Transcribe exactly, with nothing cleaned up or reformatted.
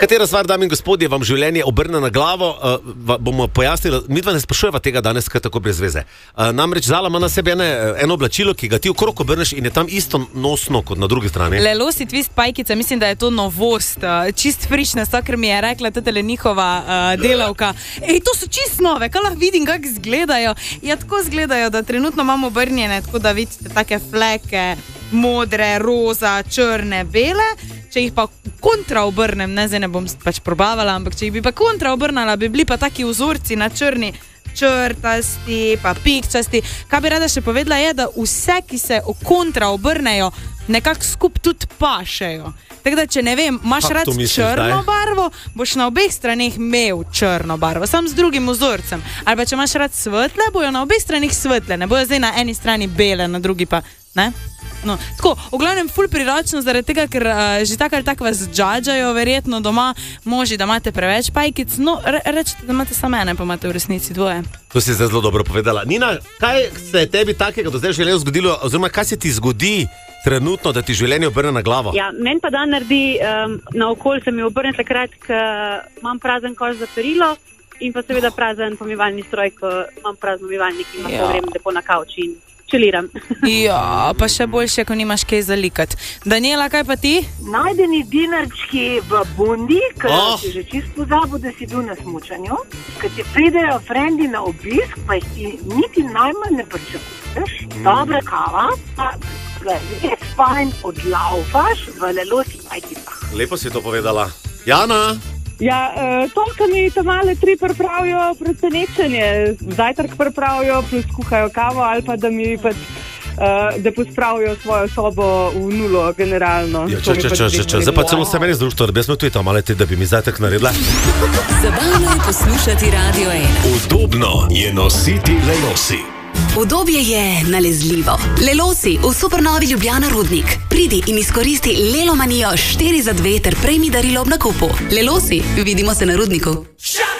Katera stvar, dame in gospodje, vam življenje obrne na glavo, uh, bomo pojasnili, mi dva ne sprašujeva tega danes, kaj tako brez veze. Uh, namreč Zala ima na sebi ene, eno oblačilo, ki ga ti okrog obrneš in je tam isto nosno kot na drugi strani. Lelosi twist pajkica, mislim, da je to novost, uh, čist frišna stvar, ker mi je rekla tele njihova uh, delavka. Ej, to so čist nove, kaj lahko vidim, kako izgledajo. Ja, tako izgledajo, da trenutno imamo obrnjene, tako da vidite take fleke, modre, roza, črne, bele. Če jih pa kontra obrnem, ne, zdaj ne bom pač probavala, ampak če jih bi pa kontra obrnala, bi bili pa taki vzorci na črni, črtasti, pa pikčasti. Kaj bi rada še povedala je, da vse, ki se kontra obrnejo, nekako skup tudi pašejo. Tako da, če ne vem, imaš rad črno barvo, boš na obeh straneh imel črno barvo, sam z drugim vzorcem. Ali pa če imaš rad svetle, bojo na obeh straneh svetle, ne bojo zdaj na eni strani bele, na drugi pa, ne? No, tako, v glavnem ful priročno, zaradi tega, ker uh, že tako ali tako vas džadžajo, verjetno doma, moži, da imate preveč pajkic, no, re, rečete, da imate samo ene, pa imate v resnici dvoje. To si zdaj zelo dobro povedala. Nina, kaj se je tebi takega do zdaj življenju zgodilo, oziroma kaj se ti zgodi trenutno, da ti življenje obrne na glavo? Ja, meni pa dan naredi, um, na okolj se mi obrne takrat, ko imam prazen koš za perilo in pa seveda prazen pomivalni stroj, ko imam prazen pomivalnik in imam ja. Grem lepo na kavč in čeliram. Ja, pa še boljše, ko nimaš kaj zalikati. Daniela, kaj pa ti? Najdeni dinarčki v bundi, ker oh. si že čisto pozabil, da si bil na smučanju. Ker ti pridejo frendi na obisk, pa jih ti niti najmanj ne pričakuješ. Mm. Dobra kava, pa res fajn odlaufaš v Lelosi pajkicah. Lepo si to povedala. Jana? Ja, uh, to, ko mi tamale tri pripravijo presenečenje, zajtrk pripravijo, plus kuhajo kavo ali pa da mi pač, uh, da pospravijo svojo sobo v nulo generalno. Ja, če, če, če, če, če, zdaj pa celo se meni združito, da bi smo tudi tam, ali ti, da bi mi zajtrk naredila. Zabavno je poslušati Radio ena. Udobno je nositi Lelosi. Udobje je nalezljivo. Lelosi v Supernovi Ljubljana Rudnik. Pridi in izkoristi Lelomanijo štiri za dve ter prejmi darilo ob nakupu. Lelosi, vidimo se na Rudniku.